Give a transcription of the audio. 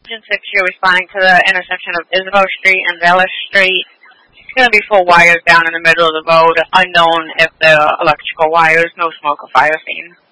Engine 6 here responding to the intersection of Isabel Street and Vela Street. It's going to be full wires down in the middle of the road. Unknown if the electrical wires, no smoke or fire seen.